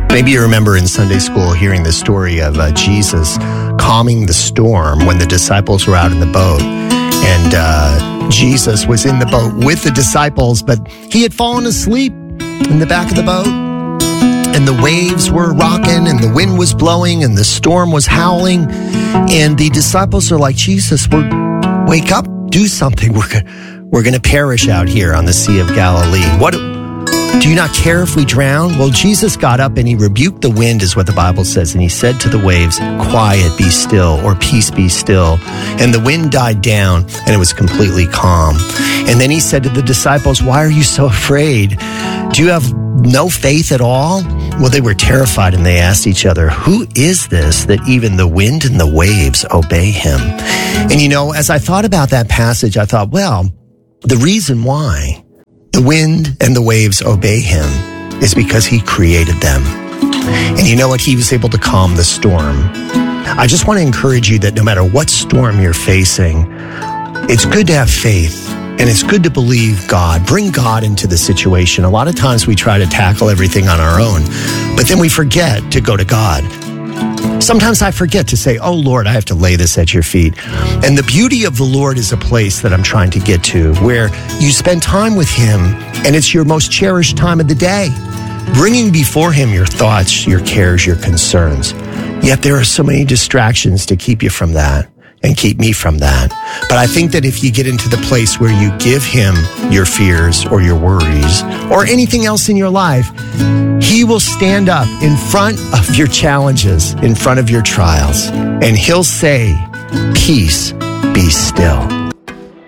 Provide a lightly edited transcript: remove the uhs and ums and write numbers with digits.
Maybe you remember in Sunday school hearing the story of Jesus calming the storm when the disciples were out in the boat. And Jesus was in the boat with the disciples, but he had fallen asleep in the back of the boat. And the waves were rocking and the wind was blowing and the storm was howling. And the disciples are like, Jesus, wake up, do something. We're going to perish out here on the Sea of Galilee. Do you not care if we drown? Well, Jesus got up and he rebuked the wind, is what the Bible says. And he said to the waves, quiet, be still, or peace, be still. And the wind died down and it was completely calm. And then he said to the disciples, why are you so afraid? Do you have no faith at all? Well, they were terrified and they asked each other, who is this that even the wind and the waves obey him? And as I thought about that passage, I thought, well, the reason why the wind and the waves obey him is because he created them. And you know what? He was able to calm the storm. I just want to encourage you that no matter what storm you're facing, it's good to have faith and it's good to believe God. Bring God into the situation. A lot of times we try to tackle everything on our own, but then we forget to go to God. Sometimes I forget to say, oh, Lord, I have to lay this at your feet. And the beauty of the Lord is a place that I'm trying to get to where you spend time with him and it's your most cherished time of the day, bringing before him your thoughts, your cares, your concerns. Yet there are so many distractions to keep you from that and keep me from that. But I think that if you get into the place where you give him your fears or your worries or anything else in your life, he will stand up in front of your challenges, in front of your trials, and he'll say, peace, be still.